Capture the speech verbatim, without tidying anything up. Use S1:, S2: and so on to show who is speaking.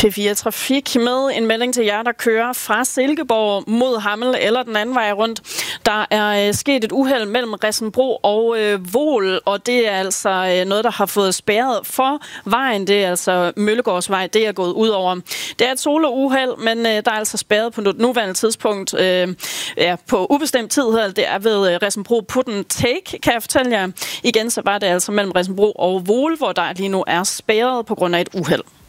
S1: P fire Trafik med en melding til jer, der kører fra Silkeborg mod Hammel eller den anden vej rundt. Der er øh, sket et uheld mellem Ressenbro og øh, Voel, og det er altså øh, noget, der har fået spærret for vejen. Det er altså Møllegårdsvej, det er gået ud over. Det er et solo-uheld, men øh, der er altså spærret på nuværende tidspunkt øh, ja, på ubestemt tid. Det er ved øh, Ressenbro Put and Take, kan jeg fortælle jer. Igen så var det altså mellem Ressenbro og Voel, hvor der lige nu er spærret på grund af et uheld.